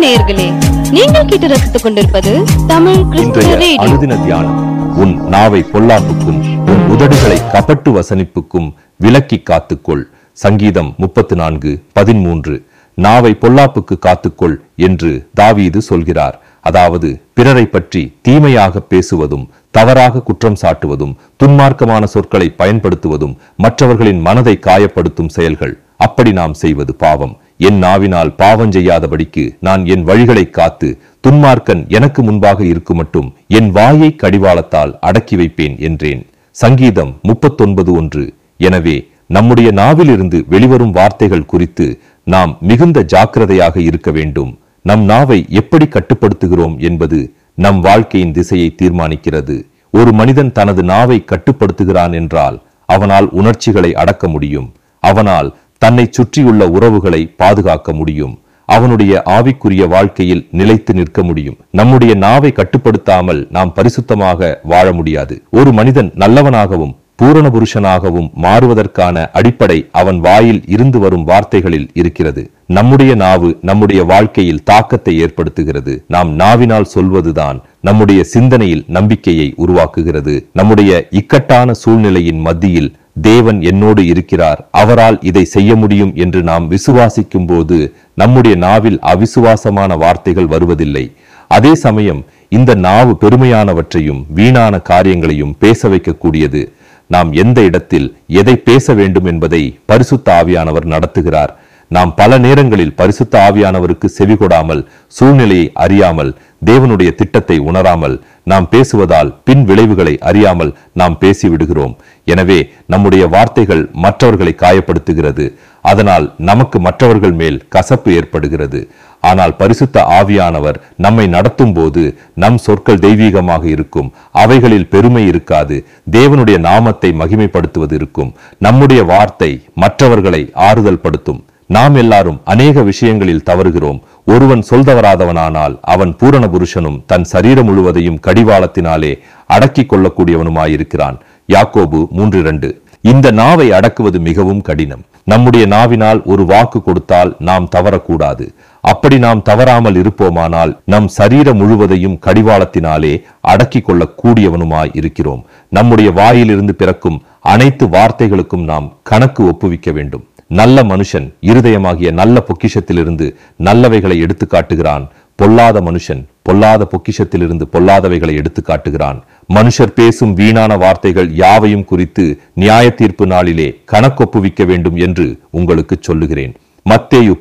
நேயர்களே, நீங்கள் கேட்டு ரசித்துக் கொண்டிருப்பது தமிழ் கிறிஸ்துவ ரேடியோ. அனுதின தியானம். உன் நாவை பொல்லாப்புக்கும் உன் உதடுகளை கபட்டு வசனிப்புக்கும் விலக்கி காத்துக்கொள். சங்கீதம் 34:13. நாவை பொல்லாப்புக்கு காத்துக்கொள் என்று தாவீது சொல்கிறார். அதாவது பிறரை பற்றி தீமையாக பேசுவதும், தவறாக குற்றம் சாட்டுவதும், துன்மார்க்கமான சொற்களை பயன்படுத்துவதும் மற்றவர்களின் மனதை காயப்படுத்தும் செயல்கள். அப்படி நாம் செய்வது பாவம். என் நாவினால் பாவம் செய்யாதபடிக்கு நான் என் வழிகளை காத்து, துன்மார்க்கன் எனக்கு முன்பாக இருக்குமட்டும் என் வாயை கடிவாளத்தால் அடக்கி வைப்பேன் என்றேன். சங்கீதம் 39:1. எனவே நம்முடைய நாவிலிருந்து வெளிவரும் வார்த்தைகள் குறித்து நாம் மிகுந்த ஜாக்கிரதையாக இருக்க வேண்டும். நம் நாவை எப்படி கட்டுப்படுத்துகிறோம் என்பது நம் வாழ்க்கையின் திசையை தீர்மானிக்கிறது. ஒரு மனிதன் தனது நாவை கட்டுப்படுத்துகிறான் என்றால் அவனால் உணர்ச்சிகளை அடக்க முடியும். அவனால் தன்னை சுற்றியுள்ள உறவுகளை பாதுகாக்க முடியும். அவனுடைய ஆவிக்குரிய வாழ்க்கையில் நிலைத்து நிற்க முடியும். நம்முடைய நாவை கட்டுப்படுத்தாமல் நாம் பரிசுத்தமாக வாழ முடியாது. ஒரு மனிதன் நல்லவனாகவும் பூரண புருஷனாகவும் மாறுவதற்கான அடிப்படை அவன் வாயில் இருந்து வரும் வார்த்தைகளில் இருக்கிறது. நம்முடைய நாவு நம்முடைய வாழ்க்கையில் தாக்கத்தை ஏற்படுத்துகிறது. நாம் நாவினால் சொல்வதுதான் நம்முடைய சிந்தனையில் நம்பிக்கையை உருவாக்குகிறது. நம்முடைய இக்கட்டான சூழ்நிலையின் மத்தியில் தேவன் என்னோடு இருக்கிறார், அவரால் இதை செய்ய முடியும் என்று நாம் விசுவாசிக்கும் போது நம்முடைய நாவில் அவிசுவாசமான வார்த்தைகள் வருவதில்லை. அதே சமயம் இந்த நாவு பெருமையானவற்றையும் வீணான காரியங்களையும் பேச வைக்கக்கூடியது. நாம் எந்த இடத்தில் எதை பேச வேண்டும் என்பதை பரிசுத்த ஆவியானவர் நடத்துகிறார். நாம் பல நேரங்களில் பரிசுத்த ஆவியானவருக்கு செவிகொடாமல், சூழ்நிலையை அறியாமல், தேவனுடைய திட்டத்தை உணராமல் நாம் பேசுவதால் பின் விளைவுகளை அறியாமல் நாம் பேசிவிடுகிறோம். எனவே நம்முடைய வார்த்தைகள் மற்றவர்களை காயப்படுத்துகிறது. அதனால் நமக்கு மற்றவர்கள் மேல் கசப்பு ஏற்படுகிறது. ஆனால் பரிசுத்த ஆவியானவர் நம்மை நடத்தும் போது நம் சொற்கள் தெய்வீகமாக இருக்கும். அவைகளில் பெருமை இருக்காது. தேவனுடைய நாமத்தை மகிமைப்படுத்துவது இருக்கும். நம்முடைய வார்த்தை மற்றவர்களை ஆறுதல் படுத்தும். நாம் எல்லாரும் அநேக விஷயங்களில் தவறுகிறோம். ஒருவன் சொல்தவராதவனானால் அவன் பூரண புருஷனும் தன் சரீரம் முழுவதையும் கடிவாளத்தினாலே அடக்கிக் கொள்ளக்கூடியவனுமாயிருக்கிறான். யாக்கோபு 3:2. இந்த நாவை அடக்குவது மிகவும் கடினம். நம்முடைய நாவினால் ஒரு வாக்கு கொடுத்தால் நாம் தவறக்கூடாது. அப்படி நாம் தவறாமல் இருப்போமானால் நம் சரீரம் முழுவதையும் கடிவாளத்தினாலே அடக்கிக் கொள்ளக்கூடியவனுமாய் இருக்கிறோம். நம்முடைய வாயிலிருந்து பிறக்கும் அனைத்து வார்த்தைகளுக்கும் நாம் கணக்கு ஒப்புவிக்க வேண்டும். நல்ல மனுஷன் இருதயமாகிய நல்ல பொக்கிஷத்திலிருந்து நல்லவைகளை எடுத்து காட்டுகிறான். பொல்லாத மனுஷன் பொல்லாத பொக்கிஷத்திலிருந்து பொல்லாதவைகளை எடுத்து காட்டுகிறான். மனுஷர் பேசும் வீணான வார்த்தைகள் யாவையும் குறித்து நியாய தீர்ப்பு நாளிலே கணக்கொப்புவிக்க வேண்டும் என்று உங்களுக்கு சொல்லுகிறேன். மத்தேயு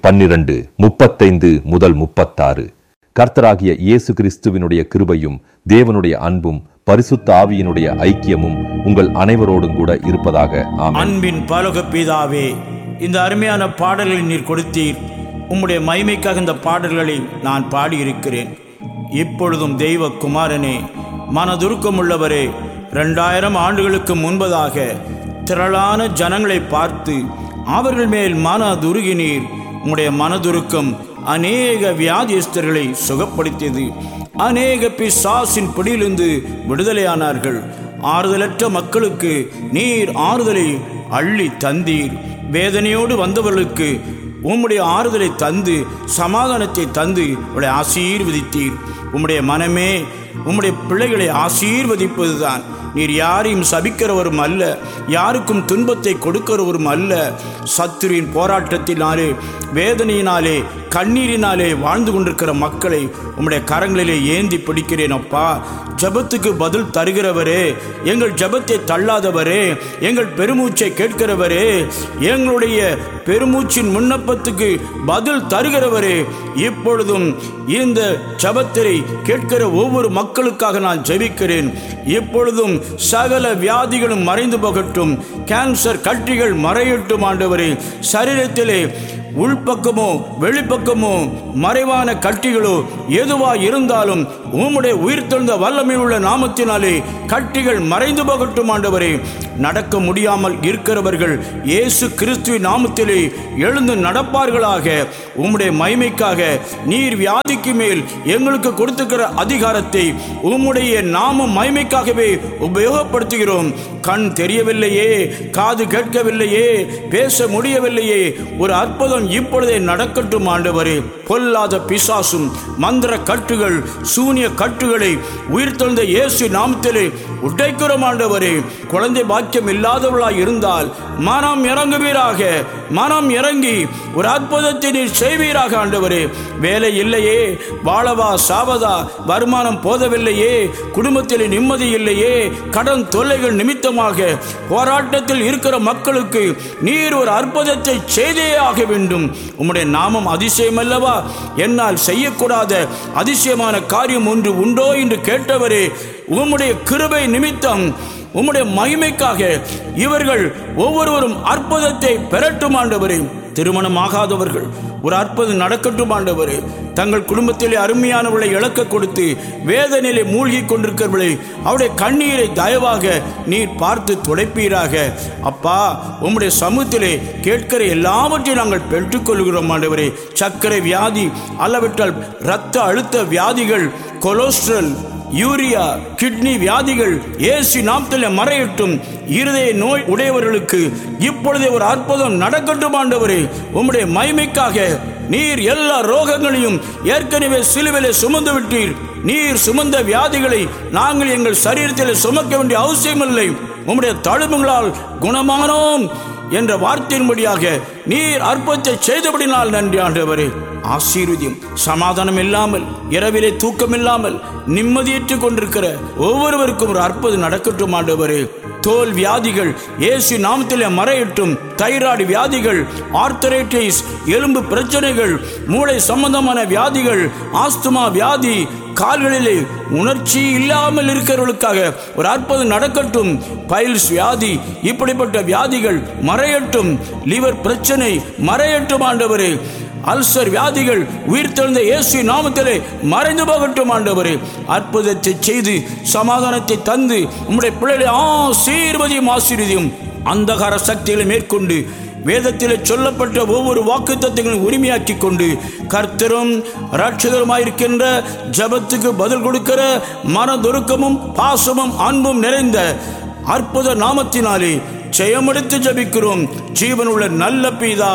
12:35-36. கர்த்தராகிய இயேசு கிறிஸ்துவினுடைய கிருபையும் தேவனுடைய அன்பும் பரிசுத்த ஆவியினுடைய ஐக்கியமும் உங்கள் அனைவரோடும் கூட இருப்பதாக ஆமென். அன்பின் பரலோக பிதாவே, இந்த அருமையான பாடல்களை நீர் கொடுத்தீர். உம்முடைய மகிமைக்காக இந்த பாடல்களை நான் பாடியிருக்கிறேன். இப்பொழுதும் தெய்வ குமாரனே, மனதுருக்கமுள்ளவரே, 2000 ஆண்டுகளுக்கு முன்பதாக திரளான ஜனங்களை பார்த்து அவர்கள் மேல் மனதுருகினீர். உம்முடைய மனதுருக்கம் அநேக வியாதியஸ்தர்களை சுகப்படுத்தியது. அநேக பிசாசின் பிடியிலிருந்து விடுதலையானார்கள். ஆறுதலற்ற மக்களுக்கு நீர் ஆறுதலை அள்ளி தந்தீர். வேதனையோடு வந்தவர்களுக்கு உம்முடைய ஆறுதலை தந்து சமாதானத்தை தந்து உடைய ஆசீர்வதித்தீர். உம்முடைய மனமே உம்முடைய பிள்ளைகளை ஆசீர்வதிப்பதுதான். நீர் யாரையும் சபிக்கிறவரும் அல்ல, யாருக்கும் துன்பத்தை கொடுக்கிறவரும் அல்ல. சத்துருவின் போராட்டத்தினாலே, வேதனையினாலே, கண்ணீரினாலே வாழ்ந்து கொண்டிருக்கிற மக்களை உம்முடைய கரங்களிலே ஏந்தி பிடிக்கிறேன் அப்பா. ஜபத்துக்கு பதில் தருகிறவரே, எங்கள் ஜபத்தை தள்ளாதவரே, எங்கள் பெருமூச்சை கேட்கிறவரே, எங்களுடைய பெருமூச்சின் விண்ணப்பத்துக்கு பதில் தருகிறவரே, இப்பொழுதும் இந்த ஜபத்தை கேட்கிற ஒவ்வொரு மக்களுக்காக நான் ஜெபிக்கிறேன். இப்பொழுதும் சகல வியாதிகளும் மறைந்து போகட்டும். கேன்சர் கட்டிகள் மறையட்டும் ஆண்டவரே. சரீரத்திலே உள்பக்கமோ வெளிப்பக்கமோ மறைவான கட்டிகளோ எதுவா இருந்தாலும் உம்முடைய உயிர்த்தெழுந்த வல்லமை உள்ள நாமத்தினாலே கட்டிகள் மறைந்து போகட்டும் ஆண்டவரே. நடக்க முடியாமல் இருக்கிறவர்கள் இயேசு கிறிஸ்துவின் நாமத்திலே எழுந்து நடப்பார்களாக. உம்முடைய மகிமைக்காக நீர் வியாதிக்கு மேல் எங்களுக்கு கொடுத்துக்கிற அதிகாரத்தை உம்முடைய நாம மகிமைக்காகவே உபயோகப்படுத்துகிறோம். கண் தெரியவில்லையே, காது கேட்கவில்லையே, பேச முடியவில்லையே, ஒரு அற்புதம் இப்பொழுதே நடக்கட்டும் ஆண்டவரே. பொல்லாத பிசாசும் மந்திர கட்டுகள் சூனிய கட்டுகளை உயிர்த்தெழுந்த இயேசு நாமத்திலே உடைக்கிறோம் ஆண்டவரே. குழந்தை பாக்கியம் இல்லாதவர்களாய் இருந்தால் மனம் இறங்குவீராக. மனம் இறங்கி ஒரு அற்புதத்தை நீர் செய்வீராக ஆண்டவரே. வேலை இல்லையே, வாழவா சாவதா, வருமானம் போதவில்லையே, குடும்பத்தில் நிம்மதி இல்லையே, கடன் தொல்லைகள் நிமித்தமாக போராட்டத்தில் இருக்கிற மக்களுக்கு நீர் ஒரு அற்புதத்தை செய்தே ஆக வேண்டும். உம்முடைய நாமம் அதிசயம் அல்லவா? என்னால் செய்யக்கூடாத அதிசயமான காரியம் ஒன்று உண்டோ என்று கேட்டவரே, உம்முடைய கிருபை நிமித்தம் உம்முடைய மகிமைக்காக இவர்கள் ஒவ்வொருவரும் அற்புதத்தை பெறட்டும் ஆண்டவரே. திருமணம் ஆகாதவர்கள் ஒரு அற்புதம் நடக்கட்டும் ஆண்டவரே. தங்கள் குடும்பத்திலே அருமையானவர்களை இழக்க கொடுத்து வேதனையிலே மூழ்கி கொண்டிருக்கிறவர்களை அவருடைய கண்ணீரை தயவாக நீர் பார்த்து துடைப்பீராக. அப்பா, உம்முடைய சமூகத்திலே கேட்கிற எல்லாவற்றையும் நாங்கள் பெற்றுக்கொள்கிறோம் ஆண்டவரே. சர்க்கரை வியாதி, அளவிட்டால் இரத்த அழுத்த வியாதிகள், கொலஸ்ட்ரால், யூரியா, கிட்னி வியாதிகள் இயேசு நாமத்திலே மறையட்டும். இருதய நோய் உடையவர்களுக்கு இப்பொழுதே ஒரு அற்புதம் நடக்கட்டும் ஆண்டவரே. உம்முடைய மகிமைக்காக நீர் எல்லா ரோகங்களையும் ஏற்கனவே சிலுவையிலே சுமந்து விட்டீர். நீர் சுமந்த வியாதிகளை நாங்கள் எங்கள் சரீரத்தில் சுமக்க வேண்டிய அவசியமில்லை. உம்முடைய தழும்புகளால் குணமானோம் என்ற வார்த்தையின்படியாக நீர் அற்புதத்தை செய்தபடினால் நன்றி ஆண்டவரே. ஆசீர்வதியும். சமாதானம் இல்லாமல், இரவிலே தூக்கம் இல்லாமல் நிம்மதியேற்றுக் கொண்டிருக்கிற ஒவ்வொருவருக்கும் ஒரு அற்புதம் நடக்கட்டும் ஆண்டவரே. தோல் வியாதிகள் இயேசு நாமத்திலே மறையட்டும். தைராய்டு வியாதிகள், ஆர்த்தரைட்டிஸ், எலும்பு பிரச்சனைகள், மூளை சம்பந்தமான வியாதிகள், ஆஸ்துமா வியாதி, கால்களிலே உணர்ச்சி இல்லாமல் இருக்கிறவர்களுக்காக ஒரு அற்புதம் நடக்கட்டும். பைல்ஸ் வியாதி, இப்படிப்பட்ட வியாதிகள் மறையட்டும். லிவர் பிரச்சனை மறையட்டும் ஆண்டவரே. அல்சர் வியாதிகள் உயிர்த்தெழுந்த இயேசு நாமத்திலே மறைந்து போகட்டும் ஆண்டவரே. அற்புதத்தை செய்து சமாதானத்தை தந்து உம்முடைய பிள்ளைகளை ஆசீர்வதியும். அந்தகார சக்திகளை மேற்கொண்டு வேதத்திலே சொல்லப்பட்ட ஒவ்வொரு வாக்குத்தத்தங்களையும் உரிமையாக்கி கொண்டு கர்த்தரும் இரட்சகருமாயிருக்கின்ற ஜபத்துக்கு பதில் கொடுக்கிற மனதுருக்கமும் பாசமும் அன்பும் நிறைந்த அற்புத நாமத்தினாலே ஜெயமெடுத்து ஜபிக்கிறோம். ஜீவனுள்ள நல்ல பிதா.